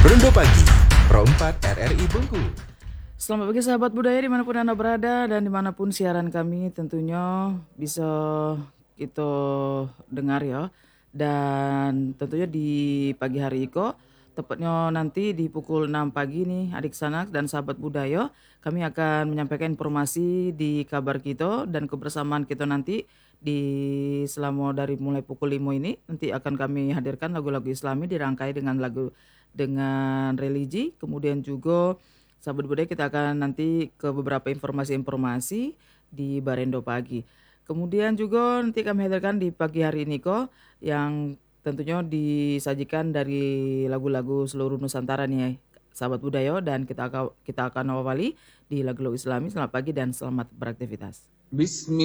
Rondo Pagi, Pro 4 RRI Bengkulu. Selamat pagi sahabat budaya dimanapun Anda berada dan dimanapun siaran kami tentunya bisa kita dengar ya. Dan tentunya di pagi hari Iko, tepatnya nanti di pukul 6 pagi nih adik sanak dan sahabat budaya, kami akan menyampaikan informasi di kabar kita dan kebersamaan kita nanti di selama dari mulai pukul 5 ini nanti akan kami hadirkan lagu-lagu Islami dirangkai dengan religi, kemudian juga sahabat budaya kita akan nanti ke beberapa informasi-informasi di Barendo Pagi. Kemudian juga nanti kami hadirkan di pagi hari ini kok yang tentunya disajikan dari lagu-lagu seluruh Nusantara nih sahabat budaya dan kita akan awali di lagu-lagu Islami. Selamat pagi dan selamat beraktivitas.